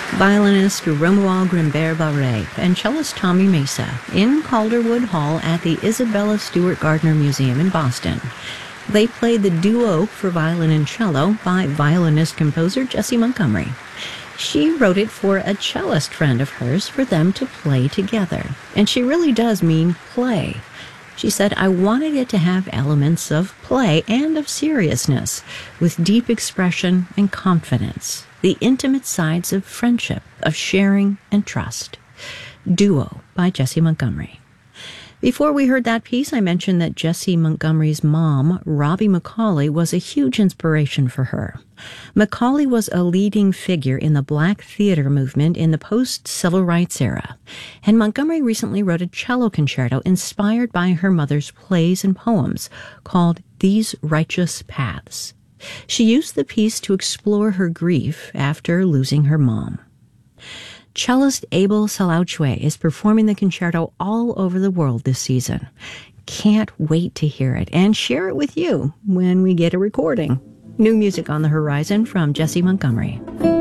Violinist Romuald Grimbert-Barré and cellist Tommy Mesa in Calderwood Hall at the Isabella Stewart Gardner Museum in Boston. They played the duo for violin and cello by violinist-composer Jessie Montgomery. She wrote it for a cellist friend of hers for them to play together, and she really does mean play. She said, "I wanted it to have elements of play and of seriousness, with deep expression and confidence, the intimate sides of friendship, of sharing and trust." Duo by Jessie Montgomery. Before we heard that piece, I mentioned that Jessie Montgomery's mom, Robbie McCauley, was a huge inspiration for her. McCauley was a leading figure in the Black theater movement in the post-civil rights era, and Montgomery recently wrote a cello concerto inspired by her mother's plays and poems called These Righteous Paths. She used the piece to explore her grief after losing her mom. Cellist Abel Salauchwe is performing the concerto all over the world this season. Can't wait to hear it and share it with you when we get a recording. New music on the horizon from Jessie Montgomery.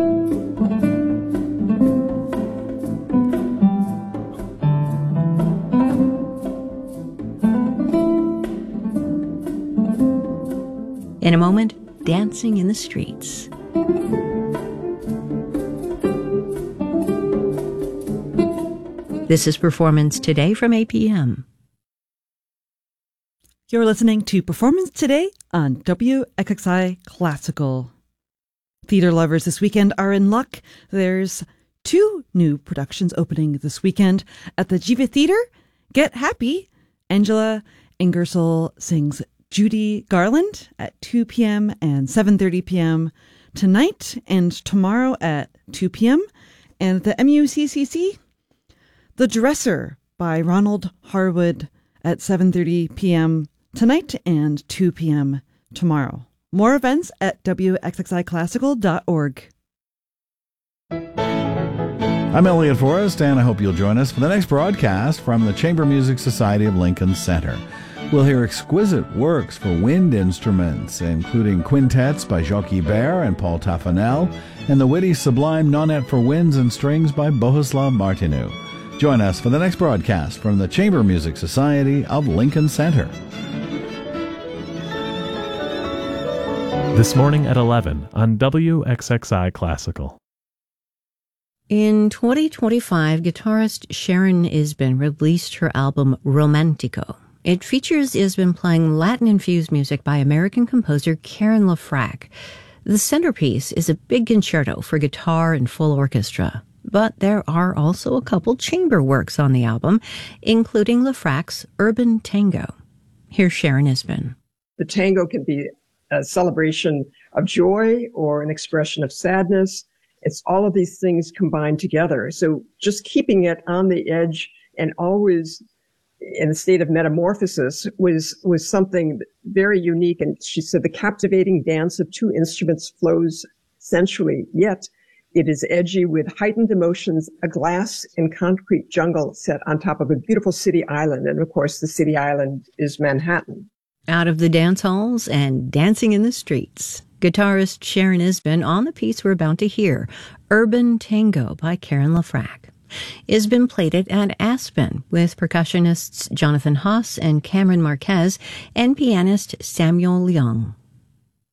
In a moment, Dancing in the Streets. This is Performance Today from APM. You're listening to Performance Today on WXXI Classical. Theater lovers this weekend are in luck. There's 2 new productions opening this weekend at the Jiva Theater. Get Happy. Angela Ingersoll sings Judy Garland at 2 p.m. and 7:30 p.m. tonight and tomorrow at 2 p.m. And at the MUCCC, The Dresser by Ronald Harwood at 7:30 p.m. tonight and 2 p.m. tomorrow. More events at wxxiclassical.org. I'm Elliot Forrest, and I hope you'll join us for the next broadcast from the Chamber Music Society of Lincoln Center. We'll hear exquisite works for wind instruments, including quintets by Jacques Ibert and Paul Taffanel, and the witty sublime Nonette for Winds and Strings by Bohuslav Martinu. Join us for the next broadcast from the Chamber Music Society of Lincoln Center. This morning at 11 on WXXI Classical. In 2025, guitarist Sharon Isbin released her album Romantico. It features Isbin playing Latin-infused music by American composer Karen LaFrac. The centerpiece is a big concerto for guitar and full orchestra. But there are also a couple chamber works on the album, including LaFrac's Urban Tango. Here's Sharon Isbin. The tango can be a celebration of joy or an expression of sadness. It's all of these things combined together. So just keeping it on the edge and always in a state of metamorphosis was something very unique. And she said the captivating dance of 2 instruments flows sensually, yet it is edgy with heightened emotions, a glass and concrete jungle set on top of a beautiful city island. And of course, the city island is Manhattan. Out of the dance halls and dancing in the streets, guitarist Sharon Isbin on the piece we're about to hear, Urban Tango by Karen LaFrac. Isbin played it at Aspen with percussionists Jonathan Haas and Cameron Marquez and pianist Samuel Leung.